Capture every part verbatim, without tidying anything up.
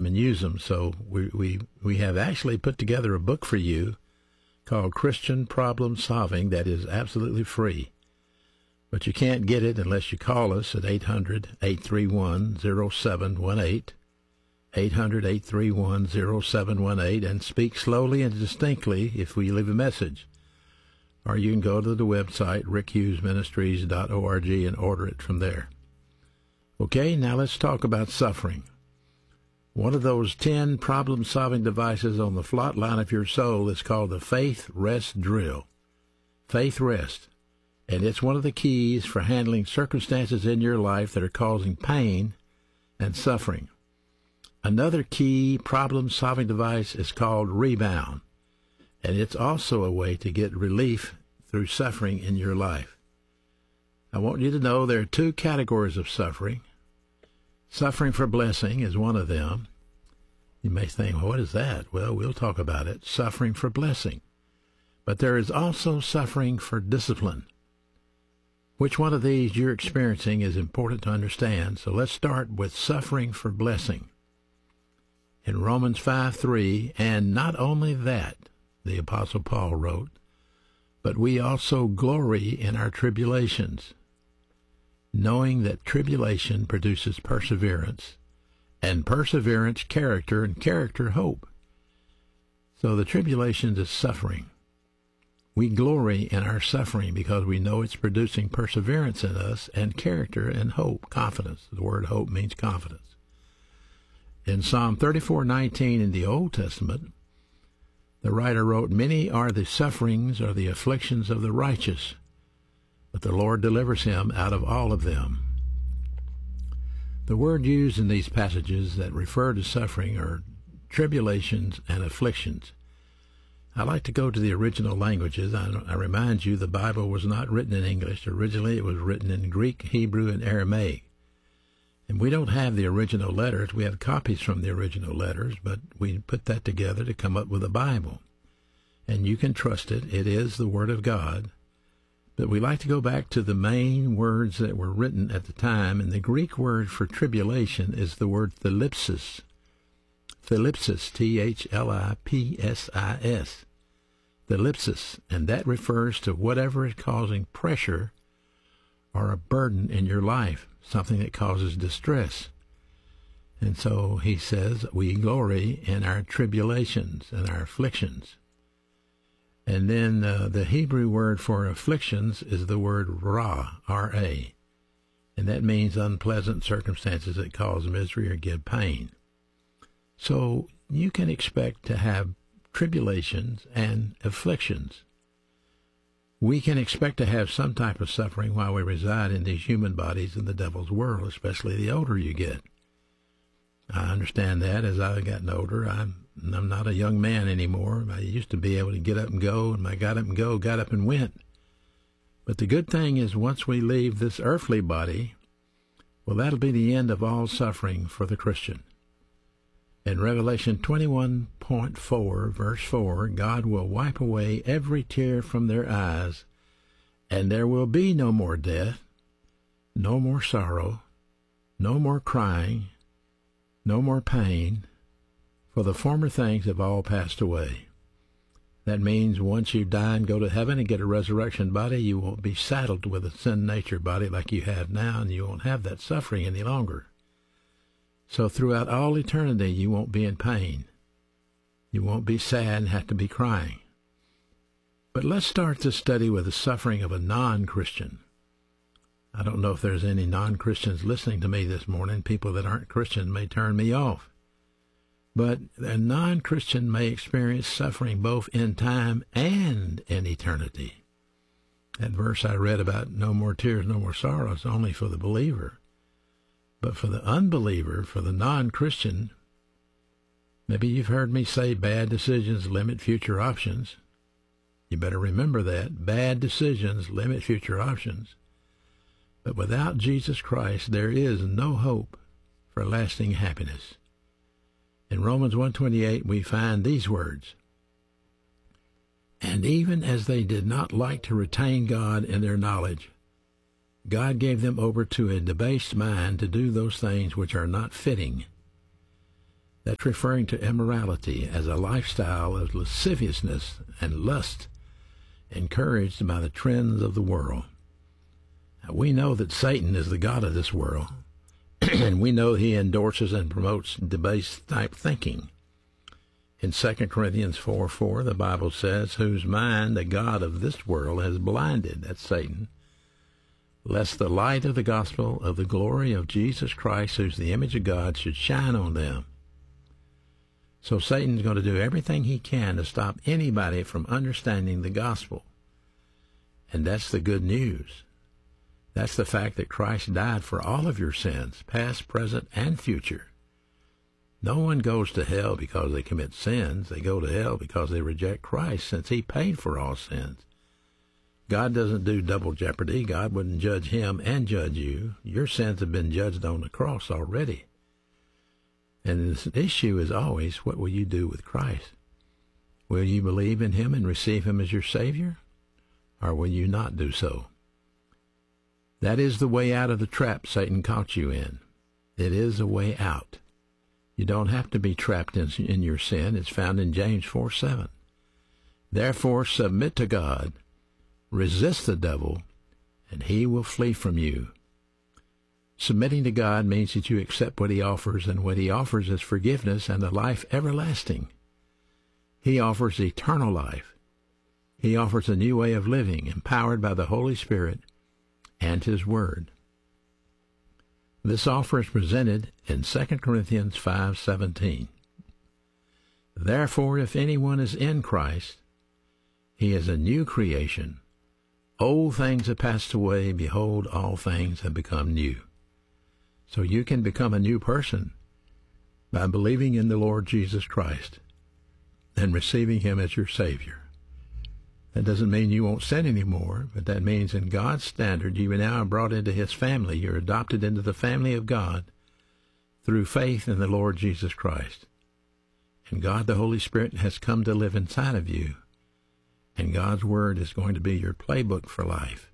and use them. So we, we, we have actually put together a book for you called Christian Problem Solving that is absolutely free. But you can't get it unless you call us at eight hundred, eight three one, oh seven one eight, eight hundred, eight three one, oh seven one eight, and speak slowly and distinctly if we leave a message. Or you can go to the website, rick hughes ministries dot org, and order it from there. Okay, now let's talk about suffering. One of those ten problem-solving devices on the flat line of your soul is called the Faith Rest Drill. Faith Rest. And it's one of the keys for handling circumstances in your life that are causing pain and suffering. Another key problem-solving device is called Rebound. And it's also a way to get relief through suffering in your life. I want you to know there are two categories of suffering. Suffering for blessing is one of them. You may think, well, what is that? Well, we'll talk about it. Suffering for blessing. But there is also suffering for discipline. Which one of these you're experiencing is important to understand. So let's start with suffering for blessing. In Romans five three, and not only that, the Apostle Paul wrote, but we also glory in our tribulations, knowing that tribulation produces perseverance, and perseverance character, and character hope. So the tribulation is suffering. We glory in our suffering because we know it's producing perseverance in us and character and hope, confidence. The word hope means confidence. In Psalm thirty-four nineteen in the Old Testament, the writer wrote, many are the sufferings or the afflictions of the righteous, but the Lord delivers him out of all of them. The word used in these passages that refer to suffering are tribulations and afflictions. I like to go to the original languages. I, I remind you, the Bible was not written in English. Originally, it was written in Greek, Hebrew, and Aramaic. And we don't have the original letters. We have copies from the original letters, but we put that together to come up with a Bible. And you can trust it. It is the Word of God. But we like to go back to the main words that were written at the time. And the Greek word for tribulation is the word thlipsis. Thlipsis, T H L I P S I S. Thlipsis, and that refers to whatever is causing pressure or a burden in your life, something that causes distress. And so he says, we glory in our tribulations and our afflictions. And then uh, the Hebrew word for afflictions is the word ra, R A, and that means unpleasant circumstances that cause misery or give pain. So you can expect to have tribulations and afflictions. We can expect to have some type of suffering while we reside in these human bodies in the devil's world, especially the older you get. I understand that as I've gotten older. I'm, I'm not a young man anymore. I used to be able to get up and go, and I got up and go, got up and went. But the good thing is once we leave this earthly body, well, that'll be the end of all suffering for the Christian. In Revelation twenty-one point four, verse four, God will wipe away every tear from their eyes, and there will be no more death, no more sorrow, no more crying, no more pain, for the former things have all passed away. That means once you die and go to heaven and get a resurrection body, you won't be saddled with a sin nature body like you have now, and you won't have that suffering any longer. So throughout all eternity, you won't be in pain. You won't be sad and have to be crying. But let's start this study with the suffering of a non-Christian. I don't know if there's any non-Christians listening to me this morning. People that aren't Christian may turn me off. But a non-Christian may experience suffering both in time and in eternity. That verse I read about no more tears, no more sorrow is only for the believer. But for the unbeliever, for the non-Christian, maybe you've heard me say bad decisions limit future options. You better remember that. Bad decisions limit future options. But without Jesus Christ, there is no hope for lasting happiness. In Romans one twenty-eight, we find these words, and even as they did not like to retain God in their knowledge, God gave them over to a debased mind to do those things which are not fitting. That's referring to immorality as a lifestyle of lasciviousness and lust encouraged by the trends of the world. Now, we know that Satan is the god of this world, and we know he endorses and promotes debased type thinking. In Second Corinthians four four, the Bible says, whose mind the god of this world has blinded, that's Satan, lest the light of the gospel of the glory of Jesus Christ, who's the image of God, should shine on them. So Satan's going to do everything he can to stop anybody from understanding the gospel. And that's the good news. That's the fact that Christ died for all of your sins, past, present, and future. No one goes to hell because they commit sins. They go to hell because they reject Christ, since he paid for all sins. God doesn't do double jeopardy. God wouldn't judge him and judge you. Your sins have been judged on the cross already. And the issue is always, what will you do with Christ? Will you believe in him and receive him as your Savior? Or will you not do so? That is the way out of the trap Satan caught you in. It is a way out. You don't have to be trapped in, in your sin. It's found in James four seven. Therefore, submit to God, resist the devil, and he will flee from you. Submitting to God means that you accept what he offers, and what he offers is forgiveness and a life everlasting. He offers eternal life. He offers a new way of living, empowered by the Holy Spirit and his Word. This offer is presented in Second Corinthians five seventeen. Therefore, if anyone is in Christ, he is a new creation. Old things have passed away. Behold, all things have become new. So you can become a new person by believing in the Lord Jesus Christ and receiving him as your Savior. That doesn't mean you won't sin anymore, but that means in God's standard, you are now brought into his family. You're adopted into the family of God through faith in the Lord Jesus Christ. And God, the Holy Spirit, has come to live inside of you. And God's Word is going to be your playbook for life.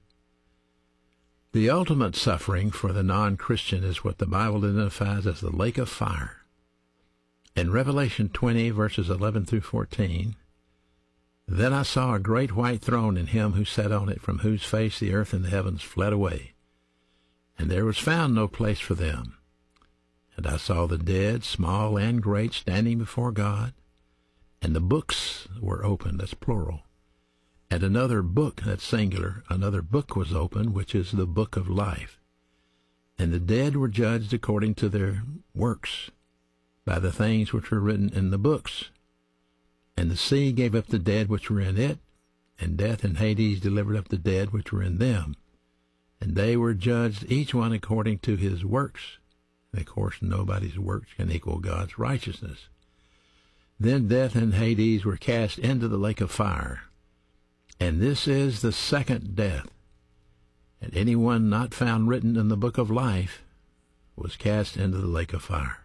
The ultimate suffering for the non-Christian is what the Bible identifies as the lake of fire. In Revelation twenty, verses eleven through fourteen, then I saw a great white throne and him who sat on it, from whose face the earth and the heavens fled away. And there was found no place for them. And I saw the dead, small and great, standing before God. And the books were opened, that's plural. And another book, that's singular, another book was opened, which is the book of life. And the dead were judged according to their works, by the things which were written in the books. And the sea gave up the dead which were in it, and death and Hades delivered up the dead which were in them. And they were judged, each one according to his works. And of course, nobody's works can equal God's righteousness. Then death and Hades were cast into the lake of fire. And this is the second death. And anyone not found written in the book of life was cast into the lake of fire.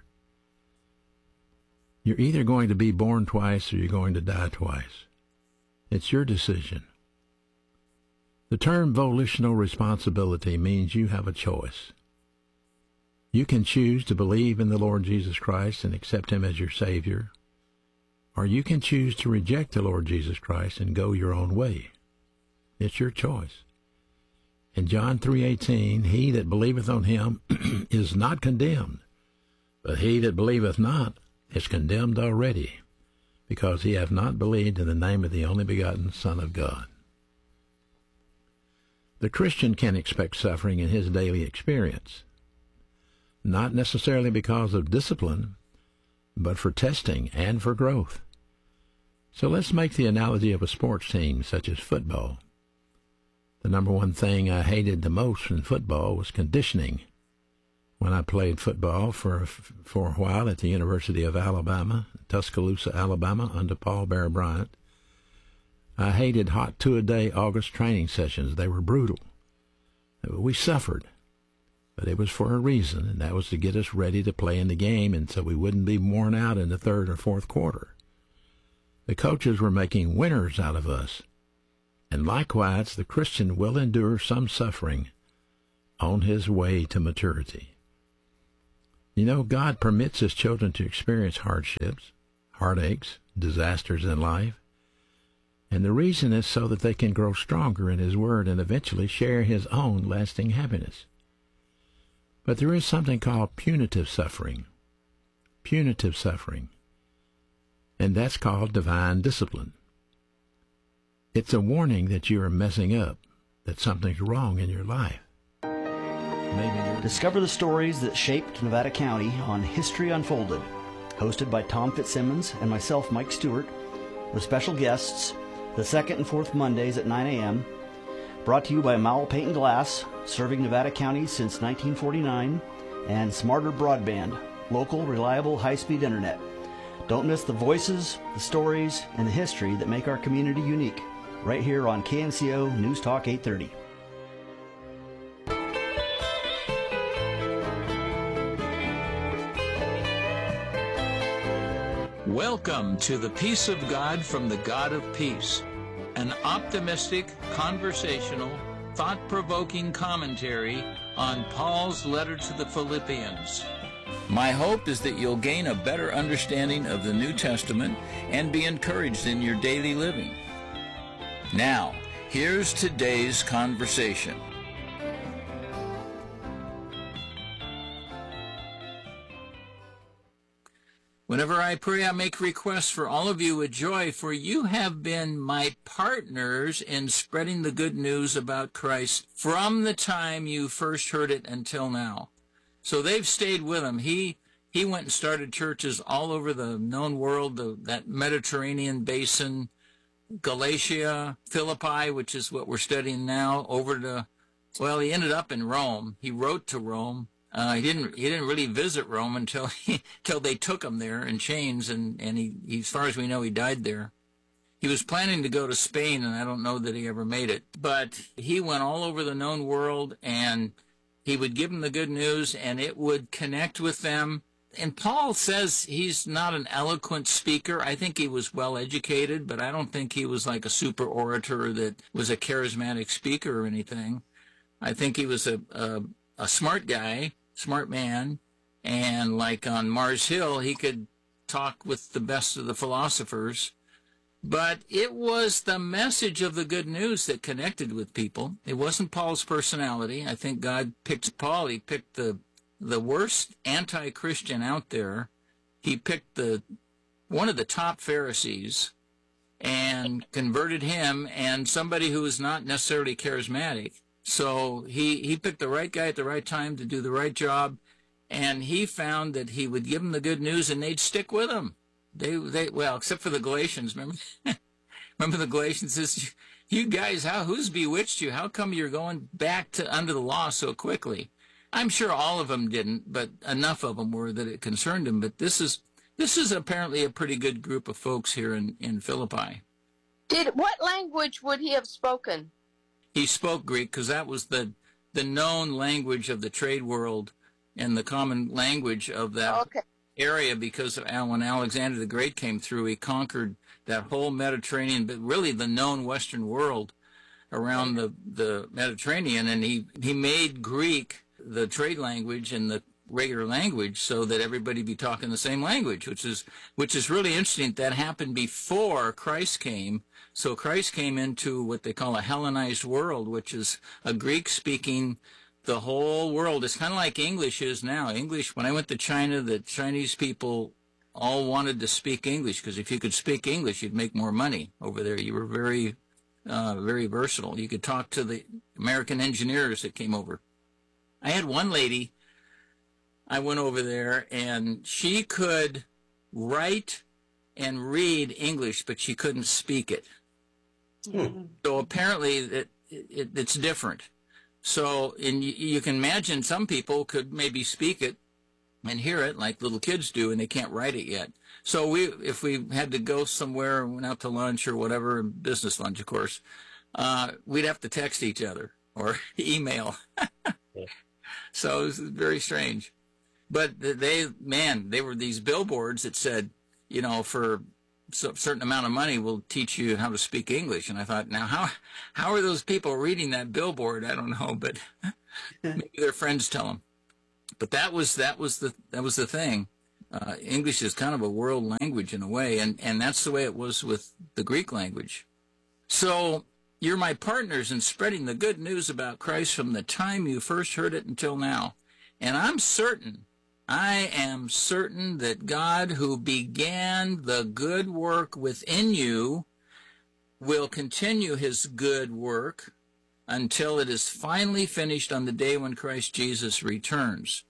You're either going to be born twice or you're going to die twice. It's your decision. The term volitional responsibility means you have a choice. You can choose to believe in the Lord Jesus Christ and accept him as your Savior, or you can choose to reject the Lord Jesus Christ and go your own way. It's your choice. In John three eighteen, he that believeth on him is not condemned, but he that believeth not is condemned already, because he hath not believed in the name of the only begotten Son of God. The Christian can expect suffering in his daily experience, not necessarily because of discipline, but for testing and for growth. So let's make the analogy of a sports team, such as football. The number one thing I hated the most in football was conditioning. When I played football for, for a while at the University of Alabama, Tuscaloosa, Alabama, under Paul Bear Bryant, I hated hot two-a-day August training sessions. They were brutal. We suffered, but it was for a reason, and that was to get us ready to play in the game, and so we wouldn't be worn out in the third or fourth quarter. The coaches were making winners out of us, and likewise the Christian will endure some suffering on his way to maturity. You know, God permits his children to experience hardships, heartaches, disasters in life. And the reason is so that they can grow stronger in his word and eventually share his own lasting happiness. But there is something called punitive suffering. Punitive suffering. And that's called divine discipline. It's a warning that you are messing up, that something's wrong in your life. Maybe you're... Discover the stories that shaped Nevada County on History Unfolded, hosted by Tom Fitzsimmons and myself, Mike Stewart, with special guests the second and fourth Mondays at nine a.m., brought to you by Mowell Paint and Glass, serving Nevada County since nineteen forty-nine, and Smarter Broadband, local, reliable, high-speed internet. Don't miss the voices, the stories, and the history that make our community unique, right here on K N C O News Talk eight thirty. Welcome to the Peace of God from the God of Peace, an optimistic, conversational, thought-provoking commentary on Paul's letter to the Philippians. My hope is that you'll gain a better understanding of the New Testament and be encouraged in your daily living. Now, here's today's conversation. Whenever I pray, I make requests for all of you with joy, for you have been my partners in spreading the good news about Christ from the time you first heard it until now. So they've stayed with him. He he went and started churches all over the known world, the, that Mediterranean basin, Galatia, Philippi, which is what we're studying now, over to, well, he ended up in Rome. He wrote to Rome. Uh, he didn't. He didn't really visit Rome until he, until they took him there in chains, and and he, he, as far as we know, he died there. He was planning to go to Spain, and I don't know that he ever made it. But he went all over the known world, and he would give them the good news, and it would connect with them. And Paul says he's not an eloquent speaker. I think he was well educated, but I don't think he was like a super orator that was a charismatic speaker or anything. I think he was a a, a smart guy. Smart man, and like on Mars Hill, he could talk with the best of the philosophers. But it was the message of the good news that connected with people. It wasn't Paul's personality. I think God picked Paul. He picked the the worst anti-Christian out there. He picked the one of the top Pharisees and converted him, and somebody who was not necessarily charismatic. So he, he picked the right guy at the right time to do the right job, and he found that he would give them the good news and they'd stick with him. They, they well, except for the Galatians, remember? Remember the Galatians says, you guys, how who's bewitched you? How come you're going back to under the law so quickly? I'm sure all of them didn't, but enough of them were that it concerned them. But this is this is apparently a pretty good group of folks here in, in Philippi. Did what language would he have spoken? He spoke Greek because that was the the known language of the trade world and the common language of that okay. area, because when Alexander the Great came through, he conquered that whole Mediterranean, but really the known Western world around the, the Mediterranean, and he, he made Greek the trade language and the regular language so that everybody be talking the same language, which is which is really interesting. That happened before Christ came. So Christ came into what they call a Hellenized world, which is a Greek-speaking, the whole world. It's kind of like English is now. English, when I went to China, the Chinese people all wanted to speak English, because if you could speak English, you'd make more money over there. You were very, uh, very versatile. You could talk to the American engineers that came over. I had one lady, I went over there, and she could write and read English, but she couldn't speak it. Hmm. So apparently it, it, it's different. So and you, you can imagine some people could maybe speak it and hear it like little kids do, and they can't write it yet. So we, if we had to go somewhere, went out to lunch or whatever, business lunch, of course, uh, we'd have to text each other or email. Yeah. So it was very strange. But they, man, they were these billboards that said, you know, for a certain amount of money, we'll teach you how to speak English. And I thought, now, how how are those people reading that billboard? I don't know, but maybe their friends tell them. But that was that was the that was the thing. Uh, English is kind of a world language in a way, and, and that's the way it was with the Greek language. So you're my partners in spreading the good news about Christ from the time you first heard it until now. And I'm certain, I am certain that God who began the good work within you will continue his good work until it is finally finished on the day when Christ Jesus returns.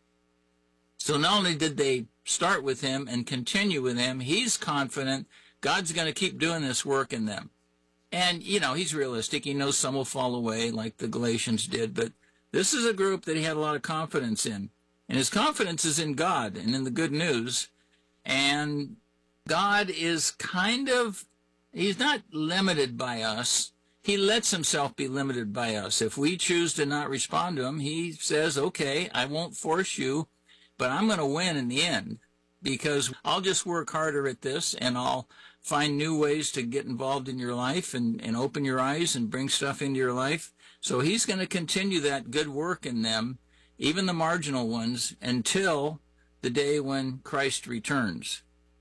So not only did they start with him and continue with him, he's confident God's going to keep doing this work in them. And, you know, he's realistic. He knows some will fall away like the Galatians did, but this is a group that he had a lot of confidence in. And his confidence is in God and in the good news. And God is kind of, he's not limited by us. He lets himself be limited by us. If we choose to not respond to him, he says, okay, I won't force you, but I'm going to win in the end, because I'll just work harder at this, and I'll find new ways to get involved in your life and, and open your eyes and bring stuff into your life. So he's going to continue that good work in them, even the marginal ones, until the day when Christ returns.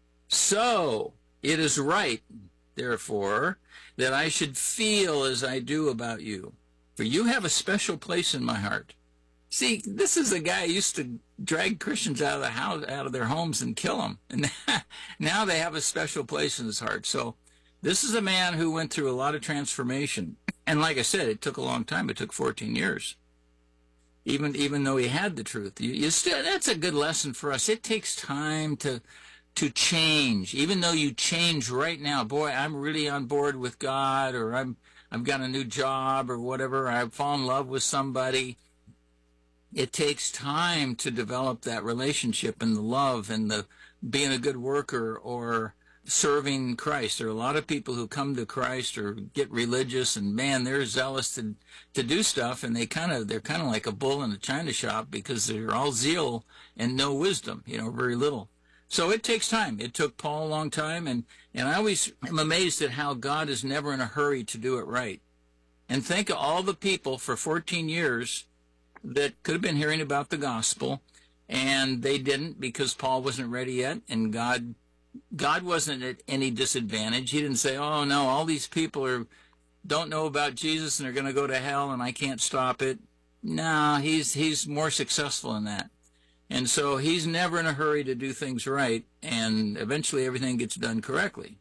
So it is right, therefore, that I should feel as I do about you, for you have a special place in my heart. See, this is a guy who used to drag Christians out of the house, out of their homes and kill them. And now they have a special place in his heart. So this is a man who went through a lot of transformation. And like I said, it took a long time. It took fourteen years. Even even though he had the truth. You, you still, that's a good lesson for us. It takes time to to change. Even though you change right now, boy, I'm really on board with God, or I'm I've got a new job or whatever, I've fallen in love with somebody. It takes time to develop that relationship and the love and the being a good worker or serving Christ. There are a lot of people who come to Christ or get religious, and man, they're zealous to to do stuff, and they kind of they're kind of like a bull in a china shop, because they're all zeal and no wisdom, you know, very little. So it takes time. It took Paul a long time, and and I always am amazed at how God is never in a hurry to do it right. And think of all the people for fourteen years that could have been hearing about the gospel, and they didn't, because Paul wasn't ready yet, and God God wasn't at any disadvantage. He didn't say, oh, no, all these people are don't know about Jesus and they're going to go to hell and I can't stop it. No, he's he's more successful than that. And so he's never in a hurry to do things right, and eventually everything gets done correctly.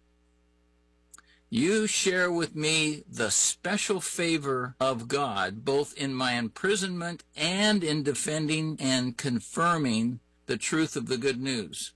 You share with me the special favor of God, both in my imprisonment and in defending and confirming the truth of the good news.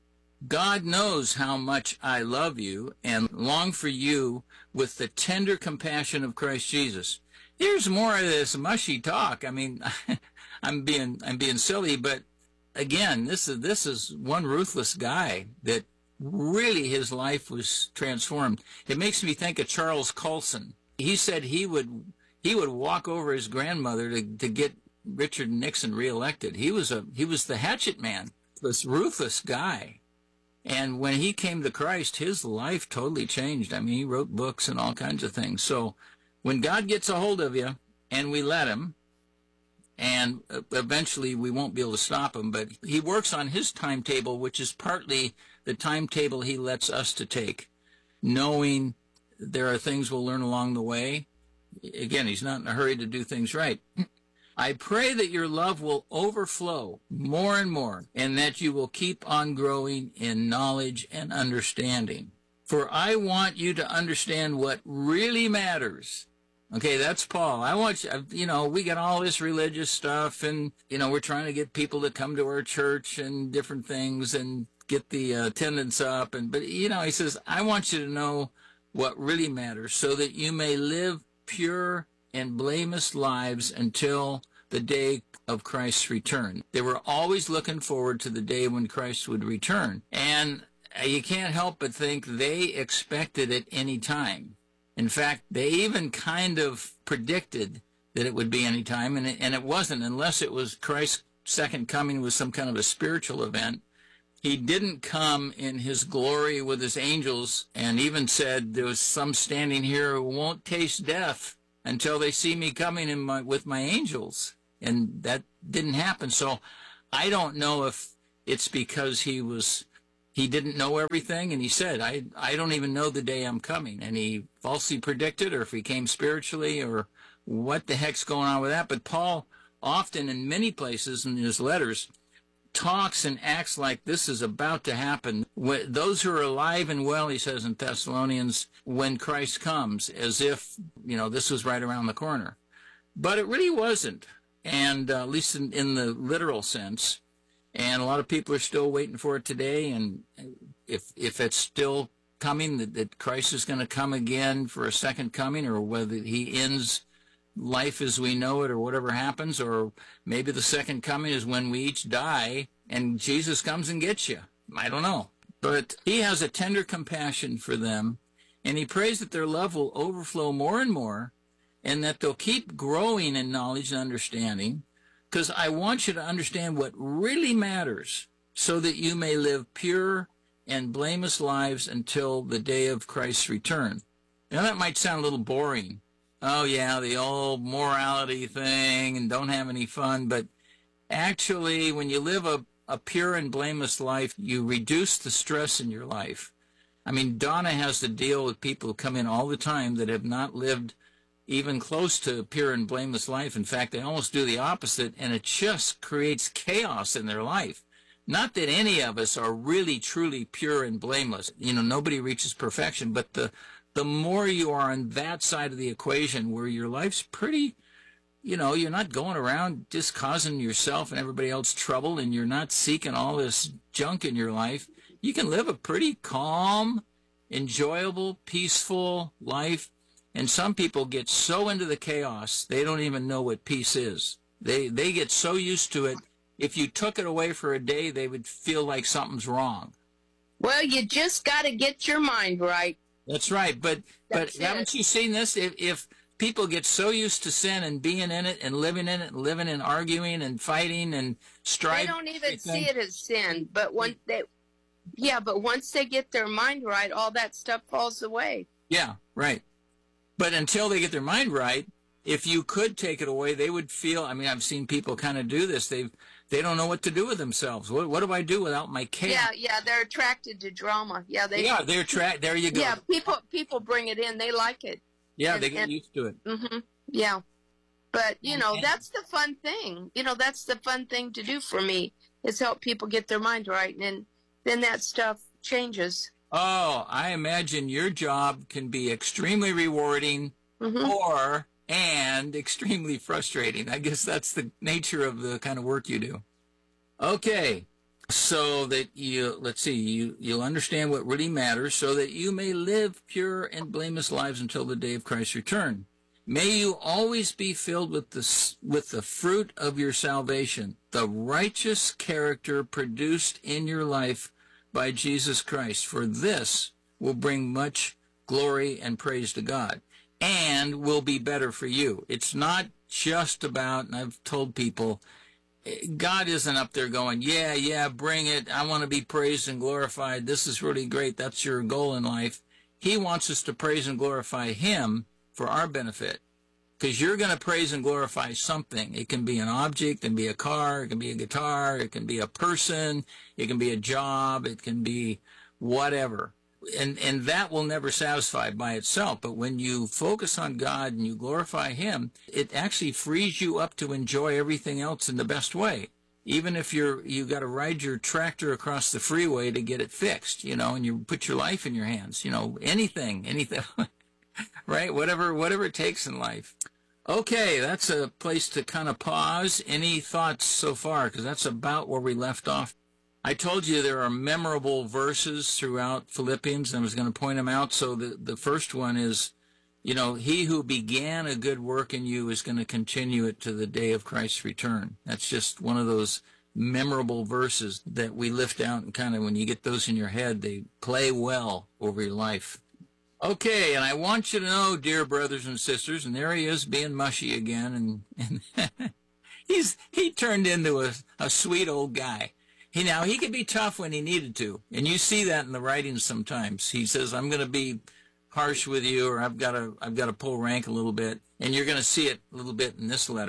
God knows how much I love you and long for you with the tender compassion of Christ Jesus. Here's more of this mushy talk. I mean, I'm being I'm being silly, but again, this is this is one ruthless guy that really his life was transformed. It makes me think of Charles Colson. He said he would he would walk over his grandmother to, to get Richard Nixon reelected. He was a he was the hatchet man, this ruthless guy. And when he came to Christ, his life totally changed. I mean, he wrote books and all kinds of things. So when God gets a hold of you, and we let him, and eventually we won't be able to stop him, but he works on his timetable, which is partly the timetable he lets us to take, knowing there are things we'll learn along the way. Again, he's not in a hurry to do things right. I pray that your love will overflow more and more, and that you will keep on growing in knowledge and understanding. For I want you to understand what really matters. Okay, that's Paul. I want you, you know, we got all this religious stuff, and, you know, we're trying to get people to come to our church and different things and get the uh, attendance up. And, but, you know, he says, I want you to know what really matters so that you may live pure and blameless lives until the day of Christ's return. They were always looking forward to the day when Christ would return. And you can't help but think they expected it any time. In fact, they even kind of predicted that it would be any time, and it, and it wasn't, unless it was Christ's second coming was some kind of a spiritual event. He didn't come in his glory with his angels, and even said, there was some standing here who won't taste death until they see me coming in my, with my angels. And that didn't happen. So I don't know if it's because he was, he didn't know everything. And he said, I, I don't even know the day I'm coming. And he falsely predicted, or if he came spiritually, or what the heck's going on with that. But Paul often in many places in his letters talks and acts like this is about to happen. Those who are alive and well, he says in Thessalonians, when Christ comes, as if, you know, this was right around the corner. But it really wasn't, and uh, at least in, in the literal sense. And a lot of people are still waiting for it today, and if if it's still coming, that, that Christ is going to come again for a second coming, or whether he ends life as we know it, or whatever happens, or maybe the second coming is when we each die and Jesus comes and gets you. I don't know. But he has a tender compassion for them, and he prays that their love will overflow more and more, and that they'll keep growing in knowledge and understanding, because I want you to understand what really matters, so that you may live pure and blameless lives until the day of Christ's return. Now that might sound a little boring. Oh, yeah, the old morality thing and don't have any fun. But actually, when you live a, a pure and blameless life, you reduce the stress in your life. I mean, Donna has to deal with people who come in all the time that have not lived even close to a pure and blameless life. In fact, they almost do the opposite, and it just creates chaos in their life. Not that any of us are really, truly pure and blameless. You know, nobody reaches perfection, but the the more you are on that side of the equation where your life's pretty, you know, you're not going around just causing yourself and everybody else trouble, and you're not seeking all this junk in your life, you can live a pretty calm, enjoyable, peaceful life. And some people get so into the chaos, they don't even know what peace is. They they get so used to it, if you took it away for a day, they would feel like something's wrong. Well, you just got to get your mind right. That's right, but That's but haven't it. you seen this? If if people get so used to sin and being in it and living in it and living and arguing and fighting and striving, They don't even everything, see it as sin, but once they, yeah, but once they get their mind right, all that stuff falls away. Yeah, right. But until they get their mind right, if you could take it away, they would feel. I mean, I've seen people kind of do this. They they don't know what to do with themselves. What what do I do without my chaos? Yeah, yeah, they're attracted to drama. Yeah, they. Yeah, they're tra- There you go. Yeah, people people bring it in. They like it. Yeah, and, they get and, used to it. Mm-hmm. Yeah, but you know that's the fun thing. You know that's the fun thing to do for me is help people get their mind right, and then, then that stuff changes. Oh, I imagine your job can be extremely rewarding, Mm-hmm. or and extremely frustrating. I guess that's the nature of the kind of work you do. Okay, so that you, let's see, you, you'll understand what really matters, so that you may live pure and blameless lives until the day of Christ's return. May you always be filled with the, with the fruit of your salvation, the righteous character produced in your life by Jesus Christ, for this will bring much glory and praise to God, and will be better for you. It's not just about, and I've told people, God isn't up there going, yeah, yeah, bring it. I want to be praised and glorified. This is really great. That's your goal in life. He wants us to praise and glorify him for our benefit, because you're going to praise and glorify something. It can be an object, it can be a car, it can be a guitar, it can be a person, it can be a job, it can be whatever. And and that will never satisfy by itself. But when you focus on God and you glorify him, it actually frees you up to enjoy everything else in the best way. Even if you're you got to ride your tractor across the freeway to get it fixed, you know, and you put your life in your hands, you know, anything, anything, right? Whatever whatever it takes in life. Okay, that's a place to kind of pause. Any thoughts so far? Because that's about where we left off. I told you there are memorable verses throughout Philippians, and I was going to point them out. So the, the first one is, you know, he who began a good work in you is going to continue it to the day of Christ's return. That's just one of those memorable verses that we lift out, and kind of when you get those in your head, they play well over your life. Okay, and I want you to know, dear brothers and sisters, and there he is being mushy again, and, and he's he turned into a, a sweet old guy. He now he could be tough when he needed to, and you see that in the writings sometimes. He says, "I'm going to be harsh with you," or "I've got to I've got to pull rank a little bit," and you're going to see it a little bit in this letter.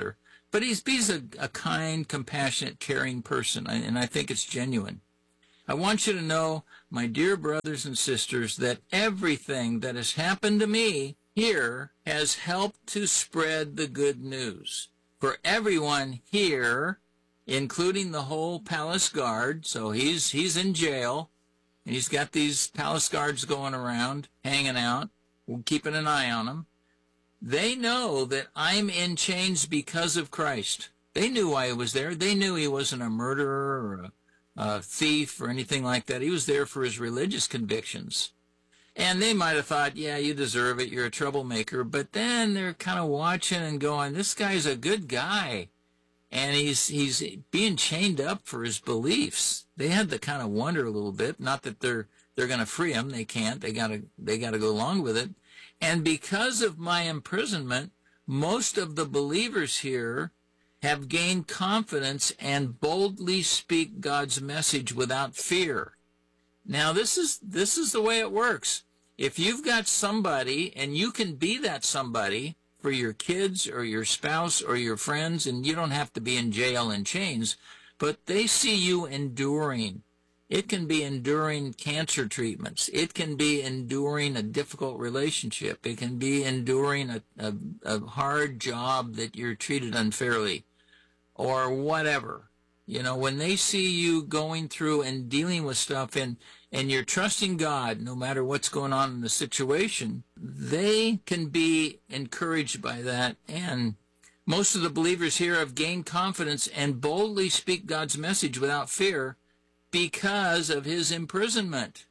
But he's, he's a, a kind, compassionate, caring person, and I think it's genuine. I want you to know, my dear brothers and sisters, that everything that has happened to me here has helped to spread the good news. For everyone here, including the whole palace guard, so he's he's in jail, and he's got these palace guards going around, hanging out, keeping an eye on him. They know that I'm in chains because of Christ. They knew why he was there. They knew he wasn't a murderer or a, a thief or anything like that. He was there for his religious convictions. And they might have thought, yeah, you deserve it, you're a troublemaker. But then they're kind of watching and going, this guy's a good guy. And he's he's being chained up for his beliefs. They had to kind of wonder a little bit. Not that they're they're going to free him. They can't. They gotta they gotta go along with it. And because of my imprisonment, most of the believers here have gained confidence and boldly speak God's message without fear. Now, this is this is the way it works. If you've got somebody, and you can be that somebody for your kids or your spouse or your friends, and you don't have to be in jail in chains, but they see you enduring. It can be enduring cancer treatments. It can be enduring a difficult relationship. It can be enduring a, a, a hard job that you're treated unfairly or whatever. You know, when they see you going through and dealing with stuff and, and you're trusting God no matter what's going on in the situation, they can be encouraged by that. And most of the believers here have gained confidence and boldly speak God's message without fear because of his imprisonment.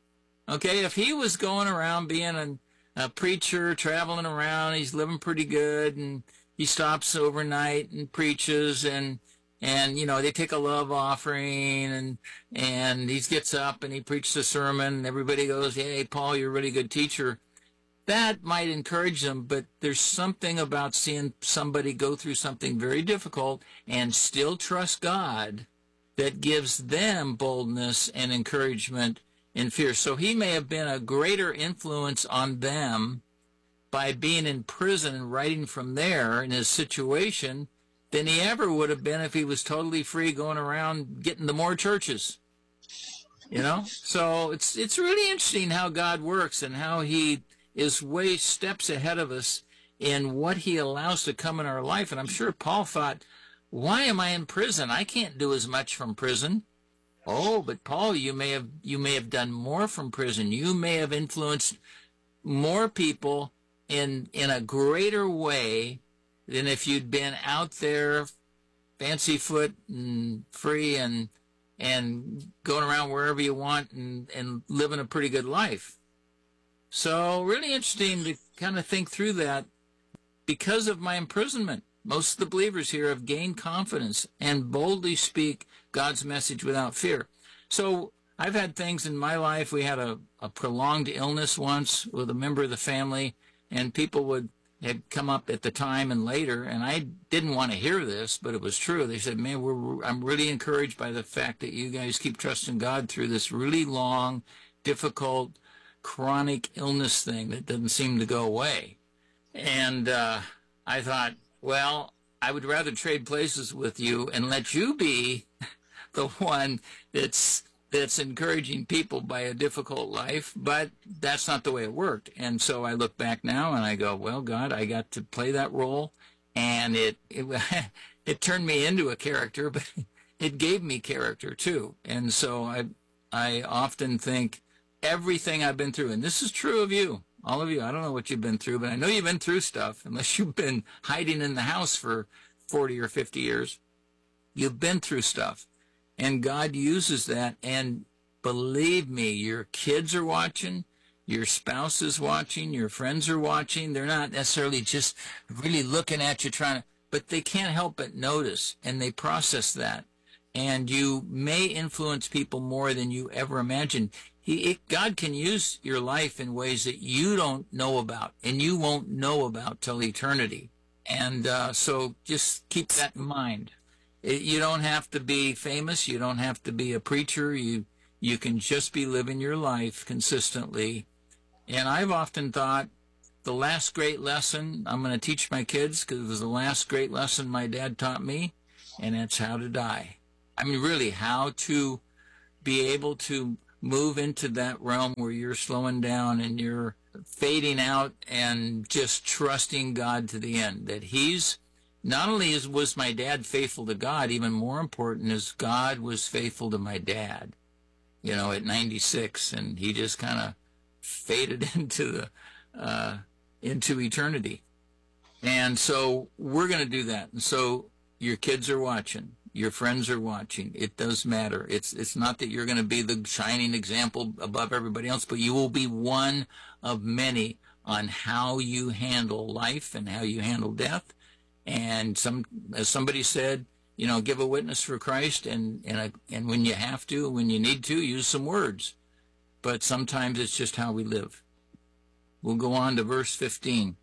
Okay, if he was going around being a, a preacher, traveling around, he's living pretty good, and he stops overnight and preaches, and And, you know, they take a love offering, and and he gets up and he preaches a sermon, and everybody goes, hey, Paul, you're a really good teacher. That might encourage them, but there's something about seeing somebody go through something very difficult and still trust God that gives them boldness and encouragement in fear. So he may have been a greater influence on them by being in prison and writing from there in his situation than he ever would have been if he was totally free going around getting to more churches. You know? So it's it's really interesting how God works and how he is way steps ahead of us in what he allows to come in our life. And I'm sure Paul thought, why am I in prison? I can't do as much from prison. Oh, but Paul, you may have you may have done more from prison. You may have influenced more people in in a greater way than if you'd been out there fancy foot and free and and going around wherever you want and, and living a pretty good life. So really interesting to kind of think through that. Because of my imprisonment, most of the believers here have gained confidence and boldly speak God's message without fear. So I've had things in my life. We had a, a prolonged illness once with a member of the family, and people would had come up at the time and later, and I didn't want to hear this, but it was true. They said, man, we're, I'm really encouraged by the fact that you guys keep trusting God through this really long, difficult, chronic illness thing that doesn't seem to go away. And uh, I thought, well, I would rather trade places with you and let you be the one that's that's encouraging people by a difficult life, but that's not the way it worked. And so I look back now and I go, well, God, I got to play that role, and it it, it turned me into a character, but it gave me character too. And so I I often think everything I've been through, and this is true of you, all of you. I don't know what you've been through, but I know you've been through stuff, unless you've been hiding in the house for forty or fifty years. You've been through stuff. And God uses that, and believe me, your kids are watching, your spouse is watching, your friends are watching. They're not necessarily just really looking at you trying to, but they can't help but notice, and they process that. And you may influence people more than you ever imagined. He, it, God can use your life in ways that you don't know about, and you won't know about till eternity. And uh, so just keep that in mind. You don't have to be famous. You don't have to be a preacher. You you can just be living your life consistently. And I've often thought, the last great lesson I'm going to teach my kids, because it was the last great lesson my dad taught me, and that's how to die. I mean, really, how to be able to move into that realm where you're slowing down and you're fading out and just trusting God to the end. That he's, not only is, was my dad faithful to God, even more important is God was faithful to my dad, you know, at ninety-six, and he just kind of faded into the, uh, into eternity. And so we're going to do that. And so your kids are watching. Your friends are watching. It does matter. It's it's not that you're going to be the shining example above everybody else, but you will be one of many on how you handle life and how you handle death. And some, as somebody said, you know, give a witness for Christ, and and a, and when you have to, when you need to, use some words. But sometimes it's just how we live. We'll go on to verse fifteen.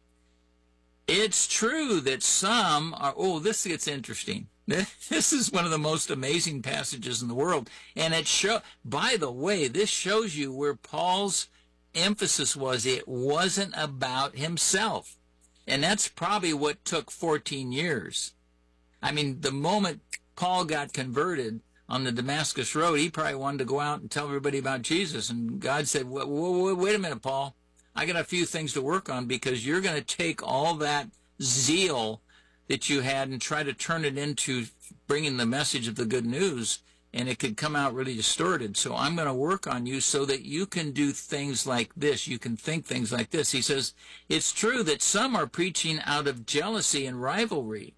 It's true that some are, oh, this gets interesting. This is one of the most amazing passages in the world. And it show, by the way, this shows you where Paul's emphasis was. It wasn't about himself. And that's probably what took fourteen years. I mean, the moment Paul got converted on the Damascus Road, he probably wanted to go out and tell everybody about Jesus. And God said, wait, wait, wait a minute, Paul. I got a few things to work on, because you're going to take all that zeal that you had and try to turn it into bringing the message of the good news, and it could come out really distorted. So I'm going to work on you so that you can do things like this. You can think things like this. He says, it's true that some are preaching out of jealousy and rivalry,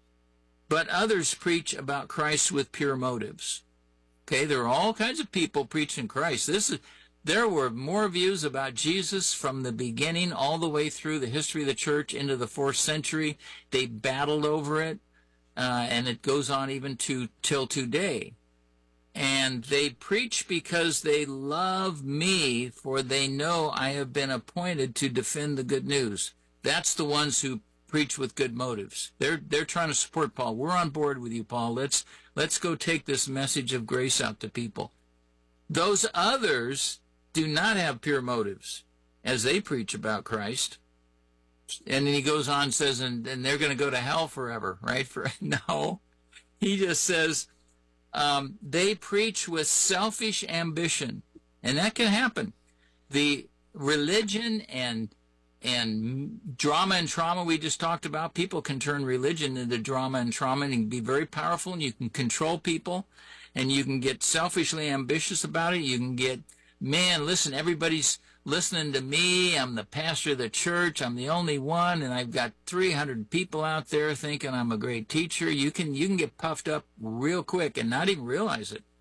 but others preach about Christ with pure motives. Okay, there are all kinds of people preaching Christ. This is, there were more views about Jesus from the beginning all the way through the history of the church into the fourth century. They battled over it, uh, and it goes on even to till today. And they preach because they love me, for they know I have been appointed to defend the good news. That's the ones who preach with good motives. They're they're trying to support Paul. We're on board with you, Paul. Let's let's go take this message of grace out to people. Those others do not have pure motives as they preach about Christ. And then he goes on and says, and, and they're going to go to hell forever, right? For no, he just says, um, they preach with selfish ambition, and that can happen. The religion and and drama and trauma we just talked about, people can turn religion into drama and trauma, and it can be very powerful, and you can control people, and you can get selfishly ambitious about it. You can get, man, listen, everybody's listening to me. I'm the pastor of the church. I'm the only one, and I've got three hundred people out there thinking I'm a great teacher. You can you can get puffed up real quick and not even realize it.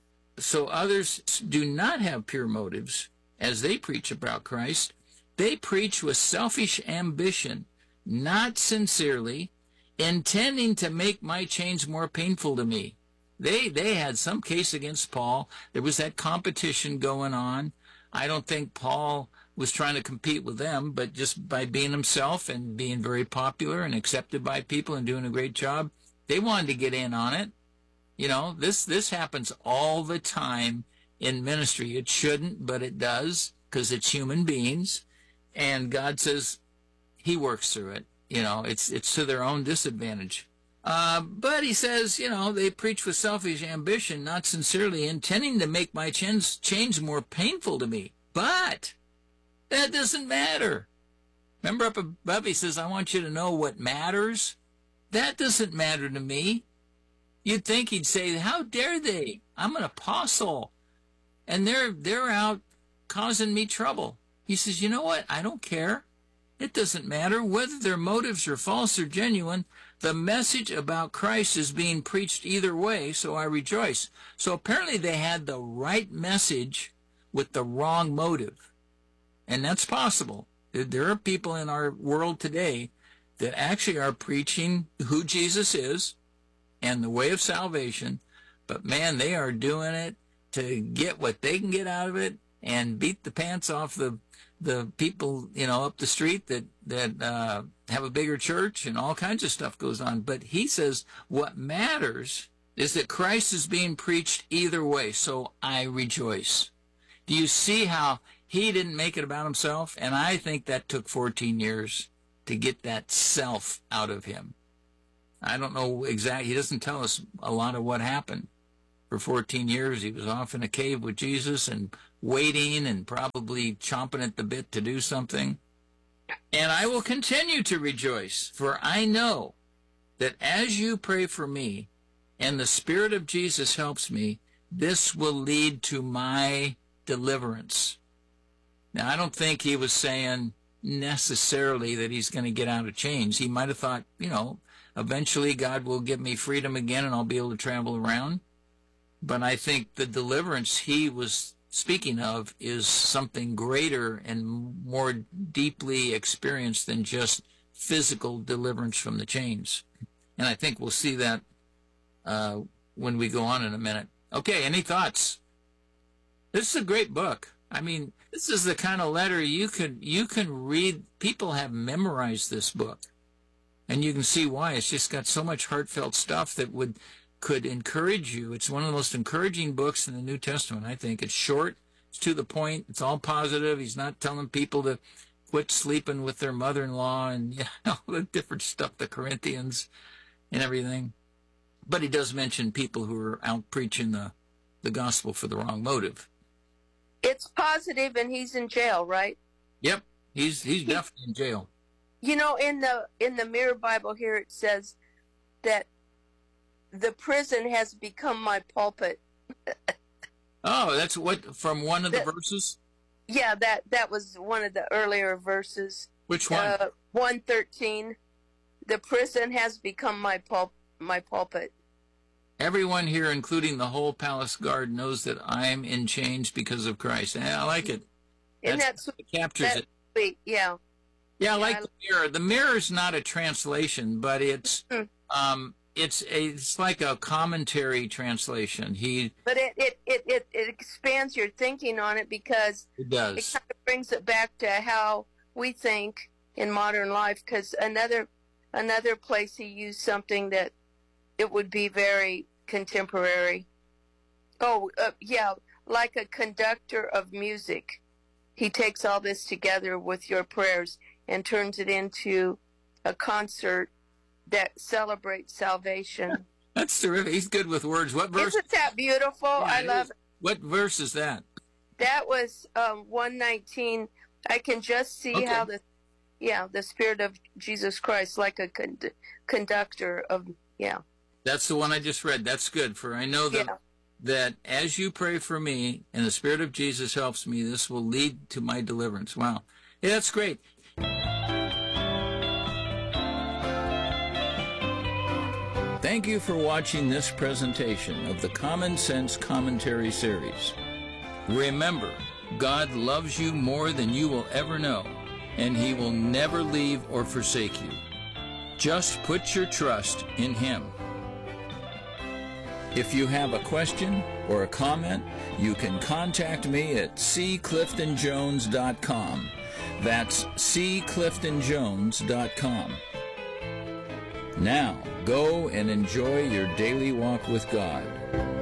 So others do not have pure motives as they preach about Christ. They preach with selfish ambition, not sincerely, intending to make my chains more painful to me. They they had some case against Paul. There was that competition going on. I don't think Paul was trying to compete with them, but just by being himself and being very popular and accepted by people and doing a great job, they wanted to get in on it. You know, this this happens all the time in ministry. It shouldn't, but it does, because it's human beings. And God says he works through it. You know, it's it's to their own disadvantage. Uh, but he says, you know, they preach with selfish ambition, not sincerely intending to make my chains, chains more painful to me. But that doesn't matter. Remember up above he says, I want you to know what matters. That doesn't matter to me. You'd think he'd say, how dare they? I'm an apostle. And they're they're out causing me trouble. He says, you know what? I don't care. It doesn't matter whether their motives are false or genuine. The message about Christ is being preached either way, so I rejoice. So apparently they had the right message with the wrong motive. And that's possible. There are people in our world today that actually are preaching who Jesus is and the way of salvation, but man, they are doing it to get what they can get out of it and beat the pants off the the people, you know, up the street that, that uh, have a bigger church, and all kinds of stuff goes on. But he says what matters is that Christ is being preached either way, so I rejoice. Do you see how he didn't make it about himself? And I think that took fourteen years to get that self out of him. I don't know exactly. He doesn't tell us a lot of what happened. For fourteen years, he was off in a cave with Jesus and waiting and probably chomping at the bit to do something. And I will continue to rejoice, for I know that as you pray for me and the Spirit of Jesus helps me, this will lead to my deliverance. Now, I don't think he was saying necessarily that he's going to get out of chains. He might have thought, you know, eventually God will give me freedom again and I'll be able to travel around. But I think the deliverance he was speaking of is something greater and more deeply experienced than just physical deliverance from the chains. And I think we'll see that uh, when we go on in a minute. Okay, any thoughts? This is a great book. I mean, this is the kind of letter you could you can read. People have memorized this book, and you can see why. It's just got so much heartfelt stuff that would could encourage you. It's one of the most encouraging books in the New Testament, I think. It's short, it's to the point, it's all positive. He's not telling people to quit sleeping with their mother-in-law and you know, all the different stuff, the Corinthians and everything. But he does mention people who are out preaching the, the gospel for the wrong motive. It's positive, and he's in jail, right? Yep, he's he's He- definitely in jail. You know, in the in the Mirror Bible here, it says that the prison has become my pulpit. Oh, that's what, from one of the That- verses? Yeah, that that was one of the earlier verses. Which one? Uh, one thirteen. The prison has become my pul- my pulpit. Everyone here, including the whole palace guard, knows that I'm in chains because of Christ. And I like it. And That's, that's it captures that it. sweet. Yeah. Yeah, I yeah, like I- the mirror. The mirror's not a translation, but it's Hmm. um it's a, it's like a commentary translation. He But it, it, it, it, it expands your thinking on it because it it does. kind of brings it back to how we think in modern life. Because another another place he used something that it would be very contemporary. Oh, uh, yeah, like a conductor of music. He takes all this together with your prayers and turns it into a concert that celebrates salvation. That's terrific. He's good with words. What verse? Isn't that beautiful? I it love is. it. What verse is that? That was um, one nineteen. I can just see Okay. how the, yeah, the Spirit of Jesus Christ, like a con- conductor of, yeah, That's the one I just read. That's good. For I know that yeah. that as you pray for me and the Spirit of Jesus helps me, this will lead to my deliverance. Wow. Yeah, that's great. Thank you for watching this presentation of the Common Sense Commentary Series. Remember, God loves you more than you will ever know, and He will never leave or forsake you. Just put your trust in Him. If you have a question or a comment, you can contact me at c clifton jones dot com. That's c clifton jones dot com. Now, go and enjoy your daily walk with God.